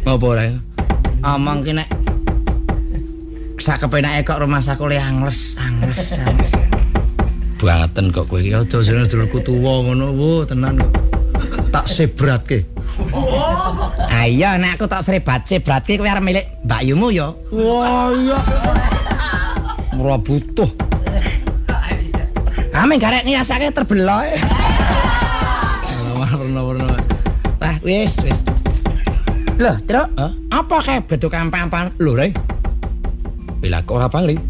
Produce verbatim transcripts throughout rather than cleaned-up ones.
Apa ora? Omong ki nek sak kepenake kok rumah saku le angles, angles, angles. Bangetan kok kowe iki aja sing dulurku tuwa ngono, wo tenan kok. Tak sebratke. Ah iya nek aku tak serebat sebratke kowe arep milik Mbak Yumu ya. Wah iya. Ora butuh. Ame garek ngiasake terbelah. Warna-warna. Wah, wis, wis. Loh, Truk, huh? Apa kae beduk kampan-kampan? Lho, Reng. Bila kok ora pangli.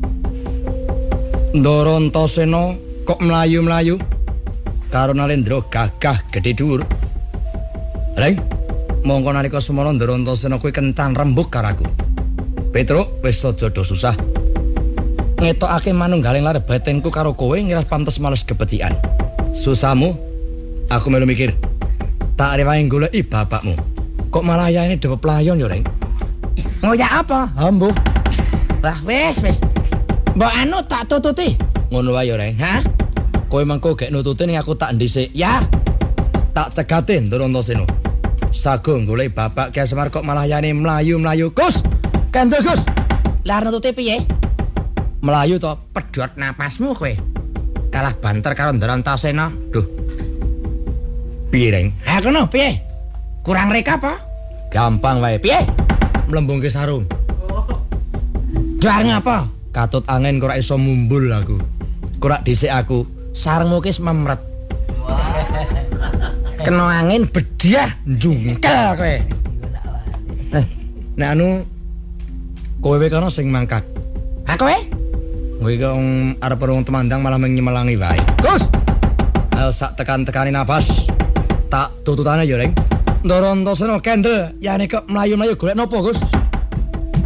Ndorontosena kok mlayu-mlayu karo Nalendra gagah gedhe dhuwur. Reng, mongko nalika semana Ndorontosena kuwi kencan rembug karo aku. Petruk, wis aja do susah. Ngetokake manunggaling larebatinku karo kowe ngiras pantes males kepecikan. Susahmu, aku melu mikir. Tak rewangi goleki bapakmu. Kok malah ayane dhewe playon ya, Reng? Ngoyak apa? Ambuh. Wah, wis, wis. Mbok anu tak tututi. Ngono wae ya, Reng. Hah? Kowe mengko gek nututi ning aku tak ndhisik. Ya. Tak cegate Ndorontosena. Sago goleki bapak Ki Semar kok malah ayane mlayu-mlayu. Gus. Kandel, Gus. Lah nututi piye? Melayu to pedhot napasmu kowe. Kalah banter karo Ndorontosena. Duh. Piye, Reng? Ha kono piye? Kurang reka apa? Gampang wae. Piye? Mlembungke sarung. Juar ngapa? Katut angin kok ora iso mumbul aku. Kok dhisik aku, sarungmu ki memret. Kena angin bediah njungkel kowe. Eh, nek anu kowe kono sing mangkat. Ha kowe? Kowe iki arep wong temandang malah menyemelangi wae. Gus. Ayo sak tekan-tekani napas. Tak tututane ya, Reng. Ndorontosena kendel, yane kok mlayu-mlayu golek nopo, Gus?